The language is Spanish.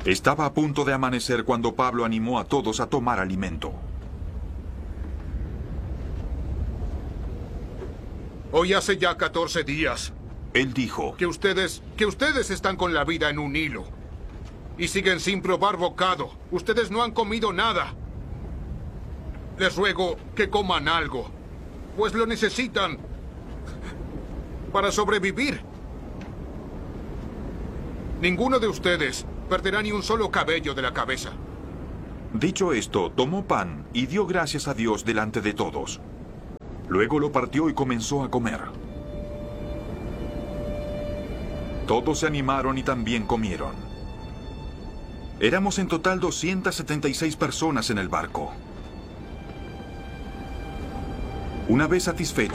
Estaba a punto de amanecer cuando Pablo animó a todos a tomar alimento. Hoy hace ya 14 días Él dijo, que ustedes están con la vida en un hilo. Y siguen sin probar bocado. Ustedes no han comido nada. Les ruego que coman algo, pues lo necesitan para sobrevivir. Ninguno de ustedes perderá ni un solo cabello de la cabeza. Dicho esto, tomó pan y dio gracias a Dios delante de todos. Luego lo partió y comenzó a comer. Todos se animaron y también comieron. Éramos en total 276 personas en el barco. Una vez satisfechos,